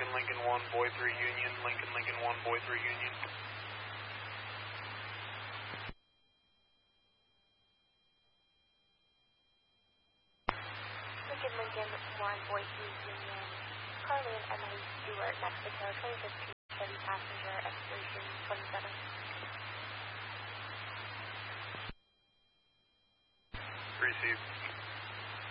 Lincoln 1, Boy 3 Union, Lincoln 1, Boy 3 Union. Lincoln 1, Boy 3 Union, Carlene Emily Stewart, Mexico, 2015 Chevy passenger, expiration 27. Received.